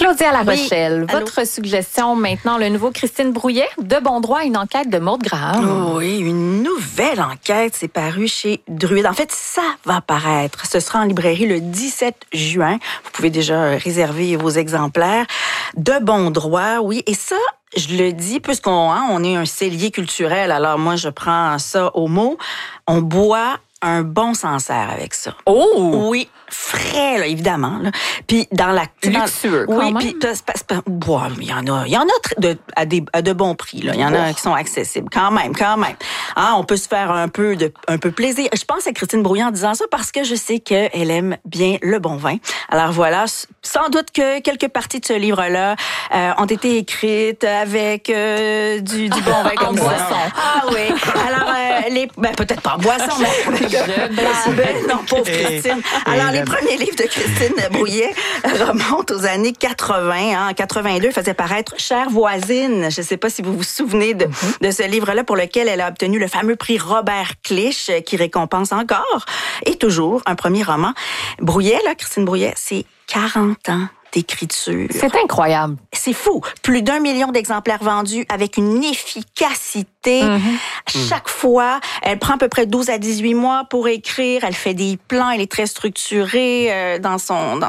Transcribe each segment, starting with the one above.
Claudia La Rochelle, Oui, votre suggestion maintenant, le nouveau Christine Brouillet, De bon droit, une enquête de Maude Graham. Oui, une nouvelle enquête, c'est paru chez Druide. En fait, ça va paraître. Ce sera en librairie le 17 juin. Vous pouvez déjà réserver vos exemplaires. De bon droit, oui. Et ça, je le dis, puisqu'on est un cellier culturel, alors moi, je prends ça au mot. On boit un bon Sancerre avec ça. Oh! Oui, frais, là, évidemment. Là. Puis dans la... Luxueux, quand oui, même. puis il y en a à de bons prix. Là. Il y en a qui sont accessibles. Quand même. Ah, on peut se faire un peu plaisir. Je pense à Christine Brouillet en disant ça parce que je sais qu'elle aime bien le bon vin. Alors voilà, sans doute que quelques parties de ce livre-là ont été écrites avec du bon vin comme ça. Boisson. Ah oui. Alors, peut-être pas en boisson, mais... non, pauvre Christine. Alors, les premiers livres de Christine Brouillet remontent aux années 80. En 82, elle faisait paraître Chère voisine. Je ne sais pas si vous vous souvenez de ce livre-là pour lequel elle a obtenu le fameux prix Robert Clich, qui récompense encore et toujours un premier roman. Brouillet, là, Christine Brouillet, c'est 40 ans d'écriture. C'est incroyable. C'est fou. Plus d'1 million d'exemplaires vendus avec une efficacité. Chaque fois, elle prend à peu près 12 à 18 mois pour écrire. Elle fait des plans. Elle est très structurée dans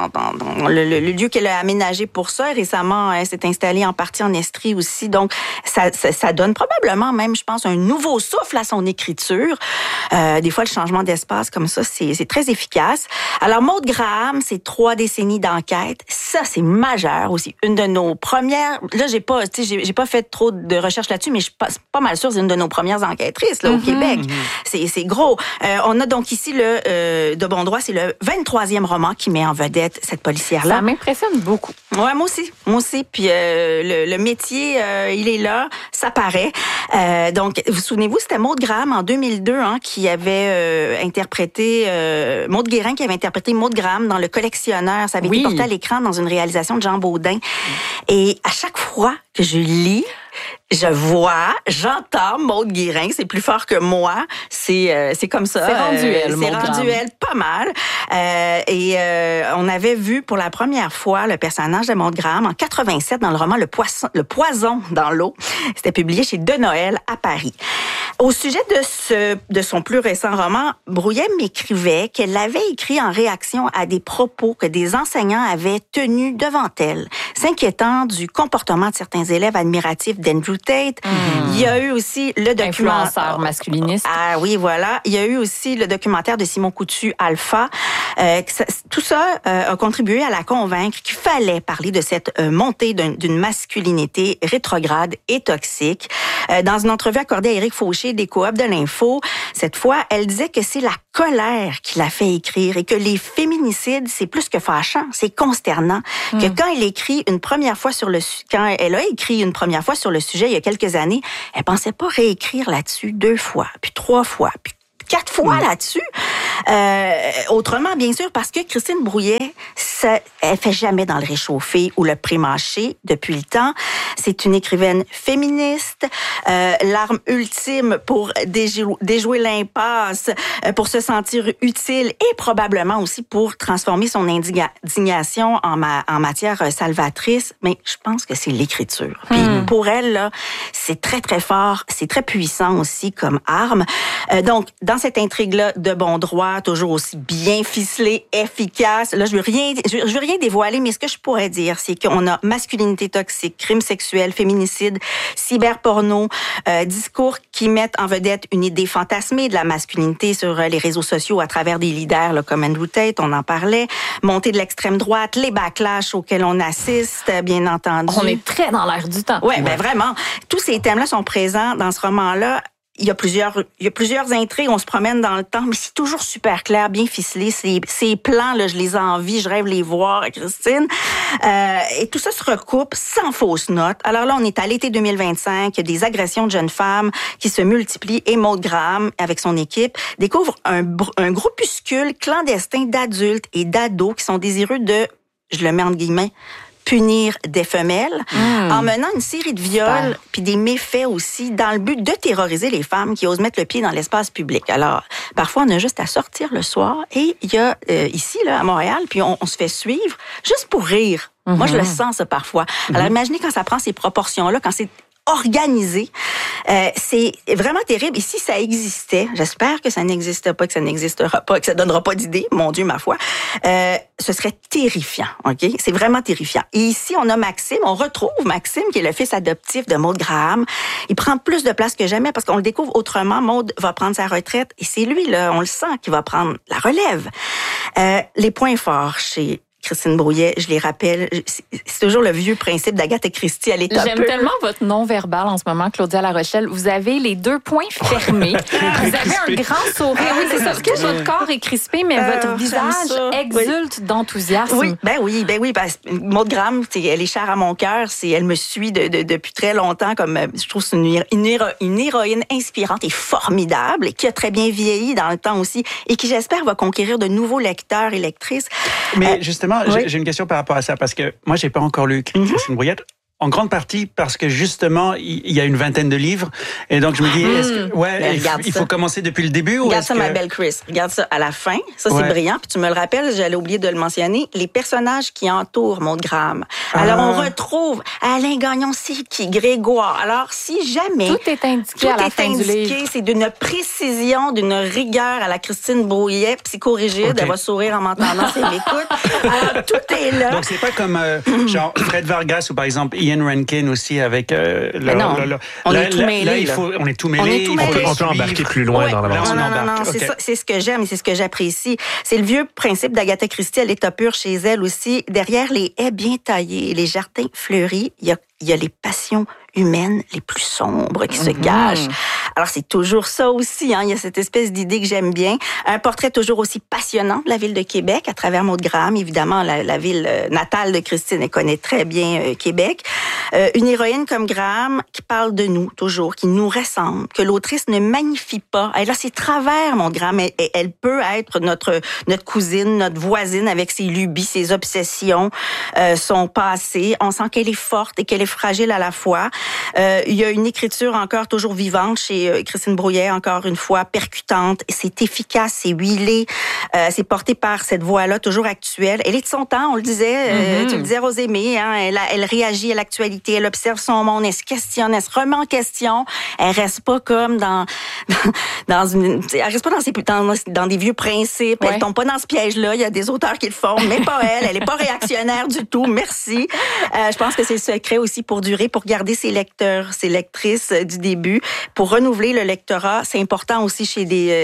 le lieu qu'elle a aménagé pour ça. Et récemment, elle s'est installée en partie en Estrie aussi. Donc, ça donne probablement même, je pense, un nouveau souffle à son écriture. Des fois, le changement d'espace comme ça, c'est très efficace. Alors, Maude Graham, c'est 3 décennies d'enquête. Ça, c'est majeur aussi. Une de nos premières... Là, j'ai pas fait trop de recherches là-dessus, mais je suis pas mal sûre, c'est une de nos premières enquêtrices là, au Québec. C'est gros. On a donc ici De bon droit, c'est le 23e roman qui met en vedette cette policière-là. Ça m'impressionne beaucoup. Ouais, moi aussi. Puis le métier, il est là, ça paraît. Donc, vous souvenez-vous, c'était Maude Graham en 2002 qui avait interprété... Maude Guérin qui avait interprété Maude Graham dans Le Collectionneur. Ça avait été porté à l'écran dans une réalisation de Jean Baudin. Et à chaque fois que je lis, j'entends Maude Guérin, c'est plus fort que moi, c'est comme ça. C'est rendu elle, C'est rendu elle, pas mal. On avait vu pour la première fois le personnage de Maude Graham en 87 dans le roman Le Poison dans l'eau. C'était publié chez De Noël à Paris. Au sujet de son plus récent roman, Brouillet m'écrivait qu'elle l'avait écrit en réaction à des propos que des enseignants avaient tenus devant elle, s'inquiétant du comportement de certains élèves admiratifs d'Andrew Tate. Il y a eu aussi le documentaire... Influenceur masculiniste. Ah oui, voilà. Il y a eu aussi le documentaire de Simon Coutu, Alpha. Tout ça a contribué à la convaincre qu'il fallait parler de cette montée d'une masculinité rétrograde et toxique. Dans une entrevue accordée à Éric Fauché des Coops de l'Info, cette fois, elle disait que c'est la colère qui l'a fait écrire et que les féminicides, c'est plus que fâchant, c'est consternant. Que quand elle a écrit une première fois sur le sujet il y a quelques années, elle pensait pas réécrire là-dessus 2 fois, puis 3 fois, puis 4 fois là-dessus. Autrement, bien sûr, parce que Christine Brouillet, elle fait jamais dans le réchauffé ou le pré-mâché depuis le temps. C'est une écrivaine féministe, l'arme ultime pour déjouer l'impasse, pour se sentir utile et probablement aussi pour transformer son indignation en matière salvatrice. Mais je pense que c'est l'écriture. Puis pour elle, là, c'est très, très fort, c'est très puissant aussi comme arme. Donc, dans cette intrigue-là de bon droit, toujours aussi bien ficelée, efficace. Là, je veux rien dévoiler, mais ce que je pourrais dire, c'est qu'on a masculinité toxique, crimes sexuels, féminicide, cyberporno, discours qui mettent en vedette une idée fantasmée de la masculinité sur les réseaux sociaux à travers des leaders là, comme Andrew Tate, on en parlait, montée de l'extrême droite, les backlash auxquels on assiste, bien entendu. On est très dans l'air du temps. Ouais, ben vraiment. Tous ces thèmes-là sont présents dans ce roman-là. Il y a plusieurs intrigues, on se promène dans le temps, mais c'est toujours super clair, bien ficelé. Ces plans, là, je les envie, je rêve les voir, Christine. Et tout ça se recoupe sans fausse note. Alors là, on est à l'été 2025, il y a des agressions de jeunes femmes qui se multiplient et Maude Graham, avec son équipe, découvre un groupuscule clandestin d'adultes et d'ados qui sont désireux de, je le mets entre guillemets, punir des femelles en menant une série de viols puis des méfaits aussi dans le but de terroriser les femmes qui osent mettre le pied dans l'espace public. Alors, parfois, on a juste à sortir le soir et il y a ici, là, à Montréal, puis on se fait suivre juste pour rire. Moi, je le sens, ça, parfois. Alors, imaginez quand ça prend ces proportions-là, quand c'est organisé. C'est vraiment terrible. Et si ça existait, j'espère que ça n'existe pas, que ça n'existera pas, que ça donnera pas d'idée, mon Dieu, ma foi, ce serait terrifiant, OK? C'est vraiment terrifiant. Et ici, on a Maxime, on retrouve Maxime, qui est le fils adoptif de Maude Graham. Il prend plus de place que jamais parce qu'on le découvre autrement. Maude va prendre sa retraite et c'est lui, là, on le sent, qui va prendre la relève. Les points forts chez Christine Brouillet, je les rappelle, c'est toujours le vieux principe d'Agatha Christie à l'état pur. J'aime tellement votre non-verbal en ce moment, Claudia La Rochelle. Vous avez les deux poings fermés. Vous avez un grand sourire. Oui, c'est ça. Votre corps est crispé, mais votre visage exulte d'enthousiasme. Oui, ben oui. Parce que Maude Graham, elle est chère à mon cœur. Elle me suit depuis très longtemps. Comme je trouve que c'est une héroïne inspirante et formidable, et qui a très bien vieilli dans le temps aussi, et qui, j'espère, va conquérir de nouveaux lecteurs et lectrices. Mais justement, j'ai une question par rapport à ça, parce que moi, j'ai pas encore lu Christine Brouillet. En grande partie parce que justement, il y a une vingtaine de livres. Et donc, je me dis, il faut commencer depuis le début? Regarde ça, ma belle Chris. Regarde ça à la fin. Ça, c'est brillant. Puis tu me le rappelles, j'allais oublier de le mentionner. Les personnages qui entourent Maude Graham. Alors, on retrouve Alain Gagnon-Siki, Grégoire. Alors, si jamais... Tout est indiqué à la fin du livre. C'est d'une précision, d'une rigueur à la Christine Brouillet, psychorigide. Okay. Elle va sourire en m'entendant si elle m'écoute. Alors, tout est là. Donc, c'est pas comme, genre, Fred Vargas ou par exemple, Ian Rankin aussi avec on est tout mêlé. On est tout mêlé. On peut embarquer plus loin dans l'aventure. Non, c'est ça, c'est ce que j'aime et c'est ce que j'apprécie. C'est le vieux principe d'Agatha Christie à l'état pur chez elle aussi. Derrière les haies bien taillées, les jardins fleuris, il y a les passions humaines les plus sombres qui se cachent. Alors, c'est toujours ça aussi, hein. Il y a cette espèce d'idée que j'aime bien. Un portrait toujours aussi passionnant de la ville de Québec, à travers Maude Graham, évidemment, la ville natale de Christine, elle connaît très bien Québec. Une héroïne comme Graham qui parle de nous, toujours, qui nous ressemble, que l'autrice ne magnifie pas. Elle a ses travers, Maude Graham. Elle peut être notre cousine, notre voisine, avec ses lubies, ses obsessions, son passé. On sent qu'elle est forte et qu'elle est fragile à la fois. Il y a une écriture encore toujours vivante chez Christine Brouillet, encore une fois, percutante. C'est efficace, c'est huilé. C'est porté par cette voix-là, toujours actuelle. Elle est de son temps, on le disait. Tu le disais, Rosémée, hein, elle réagit à l'actualité, elle observe son monde, elle se questionne, elle se remet en question. Elle reste pas comme elle reste pas dans des vieux principes. Elle tombe pas dans ce piège-là. Il y a des auteurs qui le font, mais pas elle. Elle est pas réactionnaire du tout. Merci. Je pense que c'est le secret aussi pour durer, pour garder ses lecteurs, ses lectrices du début, pour renouveler le lectorat. C'est important aussi chez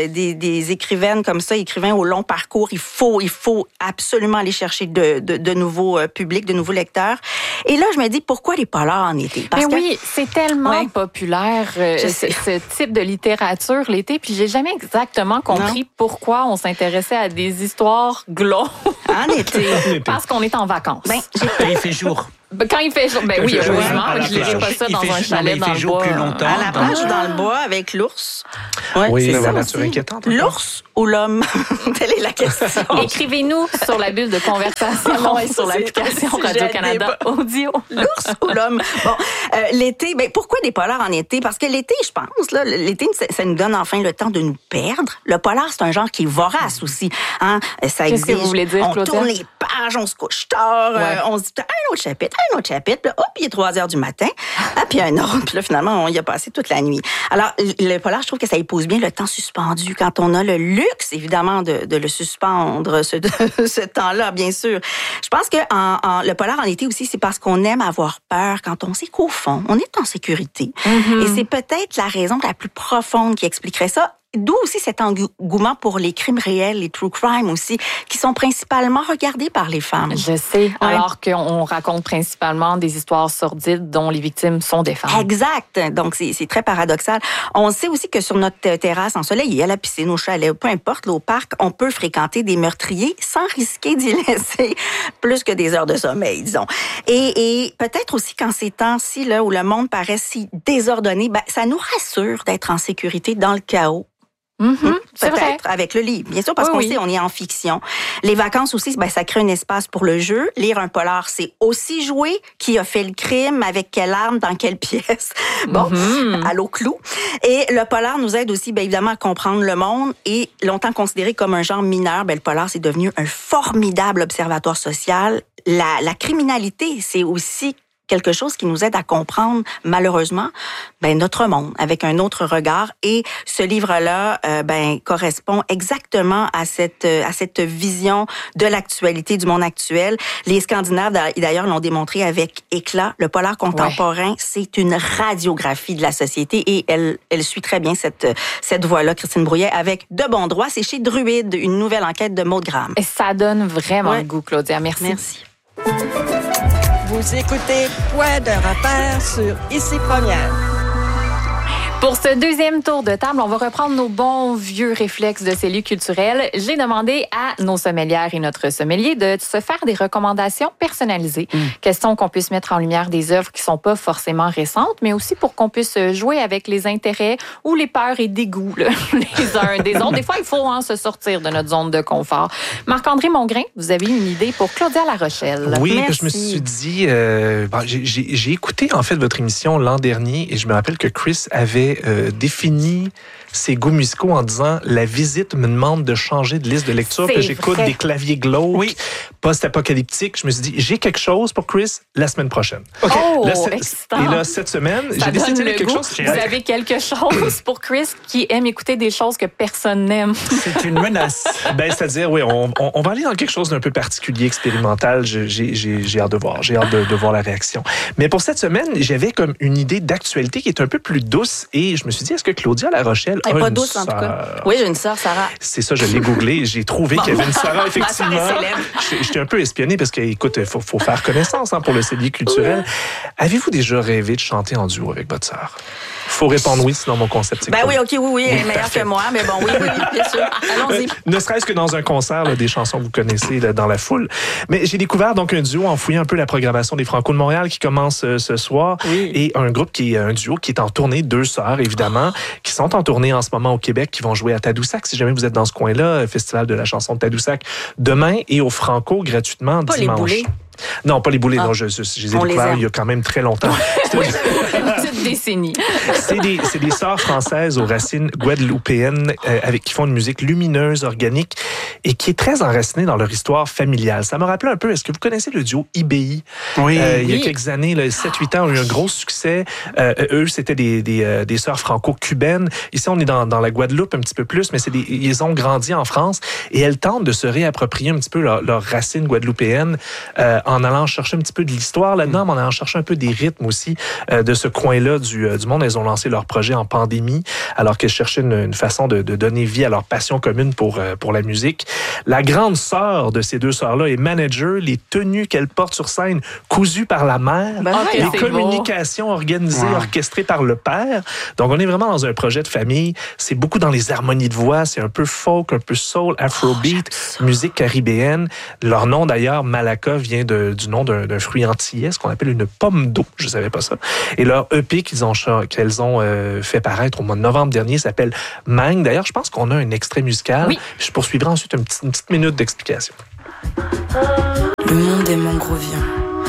des écrivaines comme ça, écrivains au long parcours. Il faut absolument aller chercher de nouveaux publics, de nouveaux lecteurs. Et là, je me dis, pourquoi les polars en été? Parce que oui, c'est tellement populaire, ce type de littérature l'été, puis j'ai jamais exactement compris pourquoi on s'intéressait à des histoires glauques en été. Parce qu'on est en vacances. Il fait jour. Quand il fait jour, oui, heureusement, je ne lirai pas ça dans un chalet dans le bois. Plus longtemps, à la plage ou dans le bois avec l'ours. Oui, c'est la nature inquiétante. L'ours ou l'homme? Telle est la question. Écrivez-nous sur la bulle de conversation et sur l'application Radio-Canada Audio. L'ours ou l'homme? Bon, l'été, pourquoi des polars en été? Parce que l'été, je pense, là, l'été, ça nous donne enfin le temps de nous perdre. Le polar, c'est un genre qui est vorace aussi. Hein? Ça Qu'est-ce que vous voulez dire, Claudia? On tourne les pages, on se couche tard, on se dit un autre chapitre. Puis hop, il est 3h du matin. Puis un autre. Puis là, finalement, on y a passé toute la nuit. Alors, le polar, je trouve que ça épouse bien le temps suspendu. Quand on a le luxe, évidemment, de le suspendre, ce temps-là, bien sûr. Je pense que le polar en été aussi, c'est parce qu'on aime avoir peur quand on sait qu'au fond, on est en sécurité. Et c'est peut-être la raison la plus profonde qui expliquerait ça. D'où aussi cet engouement pour les crimes réels, les true crime aussi, qui sont principalement regardés par les femmes. Je sais, alors qu'on raconte principalement des histoires sordides dont les victimes sont des femmes. Exact. Donc, c'est très paradoxal. On sait aussi que sur notre terrasse ensoleillée, à la piscine, au chalet, peu importe, au parc, on peut fréquenter des meurtriers sans risquer d'y laisser plus que des heures de sommeil, disons. Et peut-être aussi qu'en ces temps-ci, là, où le monde paraît si désordonné, ça nous rassure d'être en sécurité dans le chaos. C'est peut-être vrai. avec le livre, bien sûr, parce qu'on sait on est en fiction. Les vacances aussi, ça crée un espace pour le jeu. Lire un polar, c'est aussi jouer. Qui a fait le crime, avec quelle arme, dans quelle pièce. Bon, à l'eau clou. Et le polar nous aide aussi, évidemment, à comprendre le monde. Et longtemps considéré comme un genre mineur, le polar, c'est devenu un formidable observatoire social. La criminalité, c'est aussi quelque chose qui nous aide à comprendre, malheureusement, notre monde avec un autre regard. Et ce livre-là, correspond exactement à cette vision de l'actualité, du monde actuel. Les Scandinaves, d'ailleurs, l'ont démontré avec éclat. Le polar contemporain, c'est une radiographie de la société et elle suit très bien cette voie-là, Christine Brouillet, avec De Bon Droit. C'est chez Druide, une nouvelle enquête de Maude Graham. Et ça donne vraiment le goût, Claudia. Merci. Vous écoutez Point de repère sur Ici Première. Pour ce deuxième tour de table, on va reprendre nos bons vieux réflexes de ces lieux culturels. J'ai demandé à nos sommelières et notre sommelier de se faire des recommandations personnalisées. Question qu'on puisse mettre en lumière des œuvres qui sont pas forcément récentes, mais aussi pour qu'on puisse jouer avec les intérêts ou les peurs et dégoûts les uns des autres. Des fois, il faut se sortir de notre zone de confort. Marc-André Mongrain, vous avez une idée pour Claudia La Rochelle. Oui, je me suis dit, j'ai écouté en fait votre émission l'an dernier et je me rappelle que Chris avait défini ses goûts musicaux en disant la visite me demande de changer de liste de lecture, que j'écoute des claviers glauques, post-apocalyptiques. Je me suis dit, j'ai quelque chose pour Chris la semaine prochaine. Okay. Oh, et là, cette semaine, j'ai décidé de quelque chose. Vous avez quelque chose pour Chris qui aime écouter des choses que personne n'aime. C'est une menace. C'est-à-dire, oui, on va aller dans quelque chose d'un peu particulier, expérimental. J'ai hâte de voir. J'ai hâte de voir la réaction. Mais pour cette semaine, j'avais comme une idée d'actualité qui est un peu plus douce et je me suis dit, est-ce que Claudia La Rochelle a pas douce, en tout cas. Oui, j'ai une sœur, Sarah. C'est ça, je l'ai googlé. J'ai trouvé qu'il y avait une Sarah, effectivement. J'étais un peu espionné parce qu'écoute, il faut faire connaissance pour le cellier culturel. Avez-vous déjà rêvé de chanter en duo avec votre sœur? Faut répondre oui, sinon mon concept, c'est oui, elle est meilleure que moi, mais bon, oui, bien sûr. Allons-y. Ne serait-ce que dans un concert, des chansons que vous connaissez dans la foule. Mais j'ai découvert donc un duo en fouillant un peu la programmation des Franco de Montréal qui commence ce soir. Oui. Et un duo qui est en tournée, deux sœurs, évidemment, qui sont en tournée en ce moment au Québec, qui vont jouer à Tadoussac. Si jamais vous êtes dans ce coin-là, Festival de la chanson de Tadoussac, demain, et au Franco, gratuitement, pas dimanche. Les boulets. Non, pas les boulets. Non, je les ai découverts il y a quand même très longtemps. Une petite décennie. C'est des sœurs françaises aux racines guadeloupéennes qui font une musique lumineuse, organique et qui est très enracinée dans leur histoire familiale. Ça me rappelait un peu, est-ce que vous connaissez le duo IBI? Oui. Il y a quelques années, 7-8 ans, ont eu un gros succès. Eux, c'était des sœurs franco-cubaines. Ici, on est dans la Guadeloupe un petit peu plus, mais ils ont grandi en France et elles tentent de se réapproprier un petit peu leurs racines guadeloupéennes en allant chercher un petit peu de l'histoire là-dedans, mais en allant chercher un peu des rythmes aussi de ce coin-là du monde. Elles ont lancé leur projet en pandémie, alors qu'elles cherchaient une façon de donner vie à leur passion commune pour la musique. La grande sœur de ces deux sœurs-là est manager. Les tenues qu'elle porte sur scène, cousues par la mère. Les communications organisées, orchestrées par le père. Donc, on est vraiment dans un projet de famille. C'est beaucoup dans les harmonies de voix. C'est un peu folk, un peu soul, afrobeat, musique caribéenne. Leur nom, d'ailleurs, Malaka, vient du nom d'un fruit antillais, ce qu'on appelle une pomme d'eau. Je savais pas ça. Et leur EP qu'elles ont fait paraître au mois de novembre dernier s'appelle Mang. D'ailleurs, je pense qu'on a un extrait musical. Oui. Je poursuivrai ensuite une petite minute d'explication. Le monde est mangrovien.